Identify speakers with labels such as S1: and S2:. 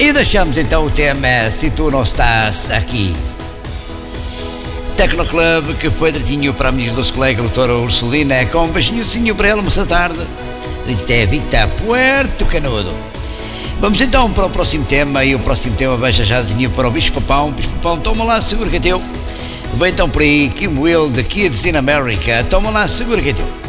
S1: E deixamos então o tema Se Tu Não Estás Aqui. Tecno Club, que foi direitinho para a minha doce colega doutora Ursulina, com um beijinho para ela, moça tarde. Até Vita Puerto Canudo. Vamos então para o próximo tema, e o próximo tema vai já direitinho para o Bicho Papão. Bicho Papão, toma lá, segura que é teu. Vem então por aí, Kim Will, The Kids in America, toma lá, segura que é teu.